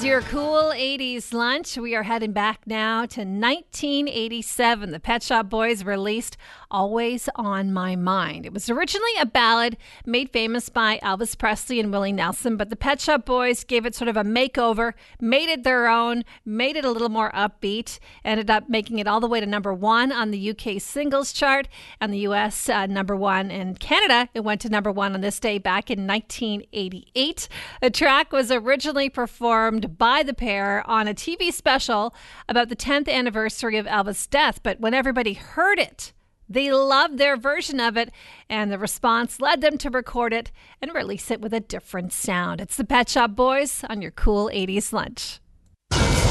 is your cool 80s lunch. We are heading back now to 1987. The Pet Shop Boys released Always on My Mind. It was originally a ballad made famous by Elvis Presley and Willie Nelson, but the Pet Shop Boys gave it sort of a makeover, made it their own, made it a little more upbeat, ended up making it all the way to number one on the UK singles chart, and the US number one. In Canada, it went to number one on this day back in 1988. The track was originally performed by the pair on a TV special about the 10th anniversary of Elvis' death, but when everybody heard it, they loved their version of it, and the response led them to record it and release it with a different sound. It's the Pet Shop Boys on your cool 80s lunch.